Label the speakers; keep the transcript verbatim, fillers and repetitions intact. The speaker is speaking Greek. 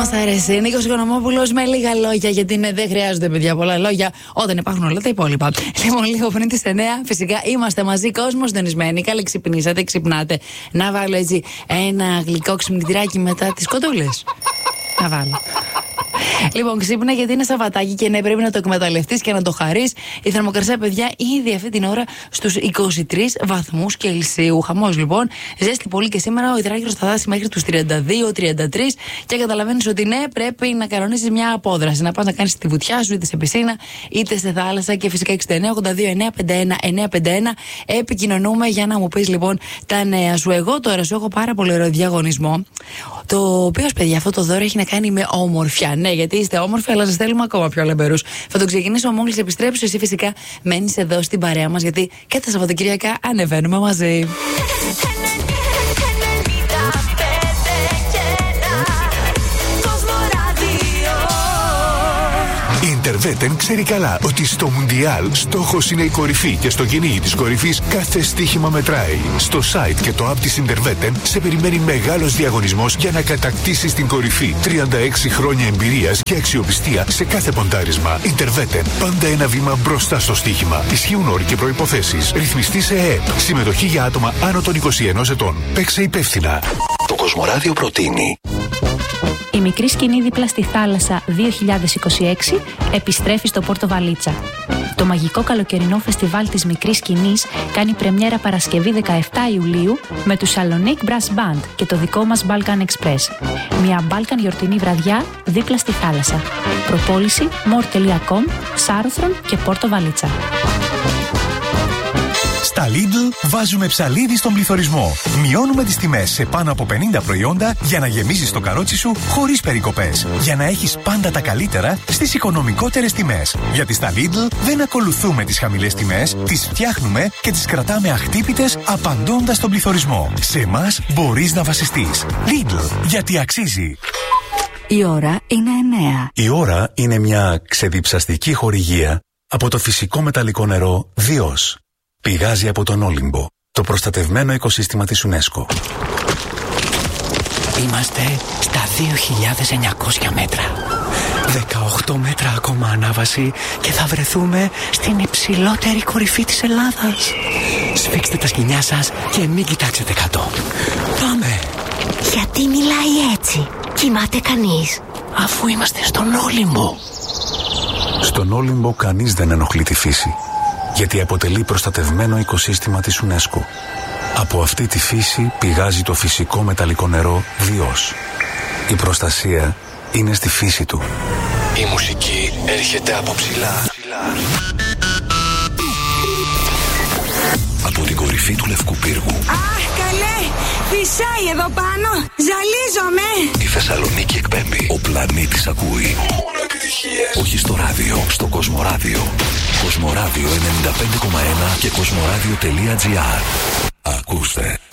Speaker 1: Μας αρέσει. Νίκος Οικονομόπουλος με λίγα λόγια, γιατί ναι, δεν χρειάζονται παιδιά πολλά λόγια όταν υπάρχουν όλα τα υπόλοιπα. Λοιπόν, λίγο πριν τις εννιά, φυσικά είμαστε μαζί, κόσμο συντονισμένοι. Καλή ξυπνήσατε, ξυπνάτε. Να βάλω έτσι ένα γλυκό ξυπνητηράκι μετά τις κοντούλες. Να βάλω. Λοιπόν, ξύπνα γιατί είναι Σαββατάκι και ναι, πρέπει να το εκμεταλλευτείς και να το χαρείς. Η θερμοκρασία, παιδιά, ήδη αυτή την ώρα στους είκοσι τρεις βαθμούς Κελσίου. Χαμός λοιπόν. Ζέστη πολύ και σήμερα. Ο υδράγυρος θα φτάσει μέχρι τους τριάντα δύο τριάντα τρεις και καταλαβαίνεις ότι ναι, πρέπει να κανονίσεις μια απόδραση. Να πας να κάνεις τη βουτιά σου είτε σε πισίνα είτε σε θάλασσα. Και φυσικά εξήντα εννέα ογδόντα δύο εννιακόσια πενήντα ένα εννιακόσια πενήντα ένα επικοινωνούμε για να μου πεις λοιπόν τα νέα σου. Εγώ τώρα σου έχω πάρα πολύ ωραίο διαγωνισμό. Το οποίο, παιδιά, αυτό το δώρο έχει να κάνει με όμορφια. Ναι, γιατί είστε όμορφοι, αλλά σας θέλουμε ακόμα πιο λαμπερούς. Θα το ξεκινήσω μόλις επιστρέψω. Εσύ φυσικά μένεις εδώ στην παρέα μας, γιατί και τα Σαββατοκυριακά ανεβαίνουμε μαζί.
Speaker 2: Η Interveten ξέρει καλά ότι στο Μουντιάλ στόχος είναι η κορυφή και στο κυνήγι της κορυφής κάθε στοίχημα μετράει. Στο site και το app της Interveten σε περιμένει μεγάλος διαγωνισμός για να κατακτήσεις την κορυφή. τριάντα έξι χρόνια εμπειρίας και αξιοπιστία σε κάθε ποντάρισμα. Interveten, πάντα ένα βήμα μπροστά στο στοίχημα. Ισχύουν όροι και προϋποθέσεις. Ρυθμιστή σε ΕΕΠ. Συμμετοχή για άτομα άνω των είκοσι ενός ετών. Παίξε υπεύθυνα. Το Κοσμοράδιο προτείνει.
Speaker 3: Η μικρή σκηνή δίπλα στη θάλασσα δύο χιλιάδες είκοσι έξι επιστρέφει στο Πόρτο Βαλίτσα. Το μαγικό καλοκαιρινό φεστιβάλ της μικρής σκηνής κάνει πρεμιέρα Παρασκευή δεκαεφτά Ιουλίου με του Salonique Brass Band και το δικό μας Balkan Express. Μια Balkan γιορτινή βραδιά δίπλα στη θάλασσα. Προπόληση more τελεία com, Σάρωθρον και Πόρτο Βαλίτσα.
Speaker 4: Στα Lidl βάζουμε ψαλίδι στον πληθωρισμό. Μειώνουμε τις τιμές σε πάνω από πενήντα προϊόντα για να γεμίζεις το καρότσι σου χωρίς περικοπές. Για να έχεις πάντα τα καλύτερα στις οικονομικότερες τιμές. Γιατί στα Lidl δεν ακολουθούμε τις χαμηλές τιμές, τις φτιάχνουμε και τις κρατάμε αχτύπητες απαντώντας στον πληθωρισμό. Σε εμάς μπορείς να βασιστείς. Lidl, γιατί αξίζει.
Speaker 3: Η ώρα είναι εννέα.
Speaker 4: Η ώρα είναι μια ξεδιψαστική χορηγία από το φυσικό μεταλλικό νερό Διός. Πηγάζει από τον Όλυμπο, το προστατευμένο οικοσύστημα της UNESCO.
Speaker 5: Είμαστε στα δύο χιλιάδες εννιακόσια μέτρα. δεκαοκτώ μέτρα ακόμα ανάβαση και θα βρεθούμε στην υψηλότερη κορυφή της Ελλάδας. Σφίξτε τα σκοινιά σας και μην κοιτάξετε κάτω. Πάμε!
Speaker 6: Γιατί μιλάει έτσι? Κοιμάται κανείς?
Speaker 5: Αφού είμαστε στον Όλυμπο.
Speaker 4: Στον Όλυμπο κανείς δεν ενοχλεί τη φύση, γιατί αποτελεί προστατευμένο οικοσύστημα της UNESCO. Από αυτή τη φύση πηγάζει το φυσικό μεταλλικό νερό Διός. Η προστασία είναι στη φύση του.
Speaker 2: Η μουσική έρχεται από ψηλά. Από την κορυφή του Λευκού Πύργου.
Speaker 6: Αχ, καλέ! Φυσάει εδώ πάνω! Ζαλίζομαι!
Speaker 2: Η Θεσσαλονίκη εκπέμπει. Ο πλανήτης ακούει. Μόνο επιτυχίες. Όχι στο ράδιο, στο Κοσμοράδιο. Κοσμοράδιο ενενήντα πέντε κόμμα ένα και κοσμοράδιο τελεία τζι άρ. Ακούστε.